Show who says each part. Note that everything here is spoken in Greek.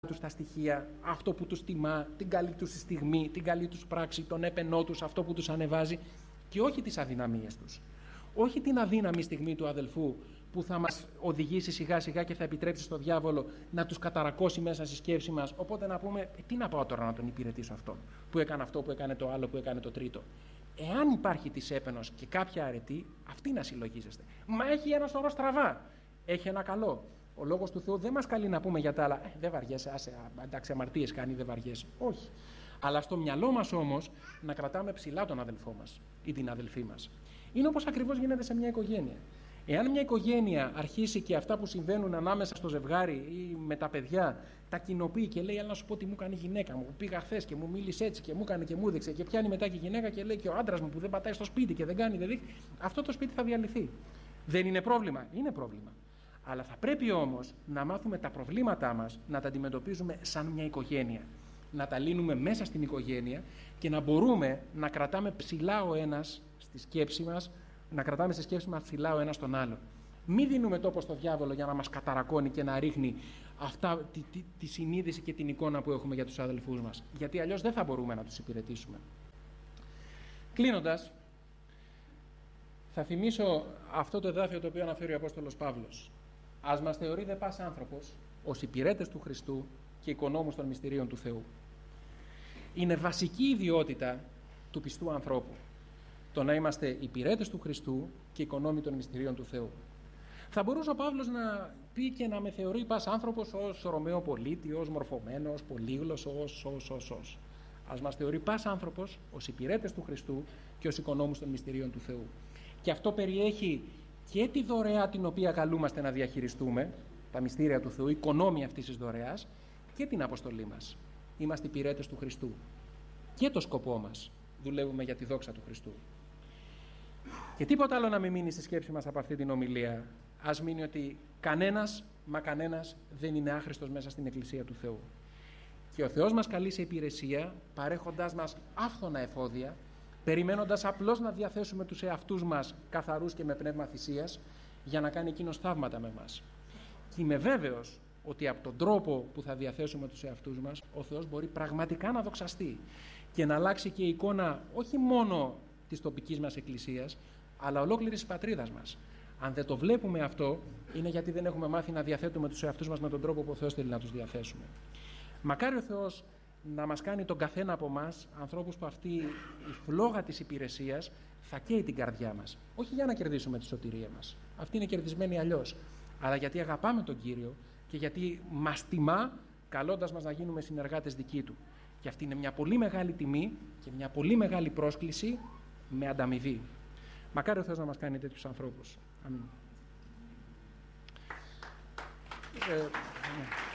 Speaker 1: τους τα στοιχεία, αυτό που τους τιμά, την καλή τους στιγμή, την καλή τους πράξη, τον έπαινό τους, αυτό που τους ανεβάζει και όχι τις αδυναμίες τους. Όχι την αδύναμη στιγμή του αδελφού που θα μας οδηγήσει σιγά σιγά και θα επιτρέψει στο διάβολο να τους καταρακώσει μέσα στη σκέψη μας. Οπότε να πούμε, τι να πάω τώρα να τον υπηρετήσω αυτόν, που έκανε αυτό, που έκανε το άλλο, που έκανε το τρίτο. Εάν υπάρχει της έπαινος και κάποια αρετή, αυτή να συλλογίζεστε. Μα έχει ένα σωρό στραβά. Έχει ένα καλό. Ο λόγος του Θεού δεν μας καλεί να πούμε για τα άλλα. Δεν βαριέσαι, εντάξει, αμαρτίες κάνει, δεν βαριέσαι. Όχι. Αλλά στο μυαλό μας όμως να κρατάμε ψηλά τον αδελφό μας ή την αδελφή μας. Είναι όπως ακριβώς γίνεται σε μια οικογένεια. Εάν μια οικογένεια αρχίσει και αυτά που συμβαίνουν ανάμεσα στο ζευγάρι ή με τα παιδιά τα κοινοποιεί και λέει: «Έλα να σου πω τι μου κάνει η γυναίκα μου, που πήγα χθες και μου μίλησε έτσι και μου έκανε και μου έδειξε», και πιάνει μετά και η γυναίκα και λέει: «Και ο άντρας μου που δεν πατάει στο σπίτι και δεν κάνει, δεν δείχνει», αυτό το σπίτι θα διαλυθεί. Δεν είναι πρόβλημα? Είναι πρόβλημα. Αλλά θα πρέπει όμως να μάθουμε τα προβλήματά μας να τα αντιμετωπίζουμε σαν μια οικογένεια. Να τα λύνουμε μέσα στην οικογένεια και να μπορούμε να κρατάμε ψηλά ο ένας στη σκέψη μας, να κρατάμε στη σκέψη μας ψηλά ο ένας τον άλλο. Μην δίνουμε τόπο στο διάβολο για να μας καταρακώνει και να ρίχνει αυτά, τη συνείδηση και την εικόνα που έχουμε για τους αδελφούς μας. Γιατί αλλιώς δεν θα μπορούμε να τους υπηρετήσουμε. Κλείνοντας, θα θυμίσω αυτό το εδάφιο το οποίο αναφέρει ο Απόστολος Παύλος. «Ας μας θεωρεί δε πας άνθρωπος ως υπηρέτες του Χριστού και οικονόμους των μυστηρίων του Θεού». Είναι βασική ιδιότητα του πιστού ανθρώπου το να είμαστε υπηρέτες του Χριστού και οικονόμοι των μυστηρίων του Θεού. Θα μπορούσε ο Παύλος να πει και να με θεωρεί πας άνθρωπος ως Ρωμαίο πολίτη, ως μορφωμένο, ως πολύγλωσσο, ως. Ας μας θεωρεί πας άνθρωπος ως υπηρέτες του Χριστού και ως οικονόμους των μυστηρίων του Θεού. Και αυτό περιέχει και τη δωρεά την οποία καλούμαστε να διαχειριστούμε, τα μυστήρια του Θεού, οικονόμοι αυτής της δωρεάς, και την αποστολή μας. Είμαστε υπηρέτες του Χριστού. Και το σκοπό μας, δουλεύουμε για τη δόξα του Χριστού. Και τίποτα άλλο να μην μείνει στη σκέψη μας από αυτή την ομιλία. Ας μείνει ότι κανένας δεν είναι άχρηστος μέσα στην Εκκλησία του Θεού. Και ο Θεός μας καλεί σε υπηρεσία, παρέχοντάς μας άφθονα εφόδια, περιμένοντας απλώς να διαθέσουμε τους εαυτούς μας καθαρούς και με πνεύμα θυσίας για να κάνει εκείνος θαύματα με μας. Και είμαι βέβαιος ότι από τον τρόπο που θα διαθέσουμε τους εαυτούς μας, ο Θεός μπορεί πραγματικά να δοξαστεί και να αλλάξει και η εικόνα όχι μόνο της τοπικής μας εκκλησίας, αλλά ολόκληρης της πατρίδας μας. Αν δεν το βλέπουμε αυτό, είναι γιατί δεν έχουμε μάθει να διαθέτουμε τους εαυτούς μας με τον τρόπο που ο Θεός θέλει να τους διαθέσουμε. Μακάρι ο Θεός να μας κάνει τον καθένα από εμάς ανθρώπους που αυτή η φλόγα της υπηρεσίας θα καίει την καρδιά μας. Όχι για να κερδίσουμε τη σωτηρία μας. Αυτή είναι κερδισμένη αλλιώς. Αλλά γιατί αγαπάμε τον Κύριο και γιατί μας τιμά καλώντας μας να γίνουμε συνεργάτες δικοί Του. Και αυτή είναι μια πολύ μεγάλη τιμή και μια πολύ μεγάλη πρόσκληση με ανταμοιβή. Μακάρι ο Θεός να μας κάνει τέτοιους ανθρώπους. Αμήν.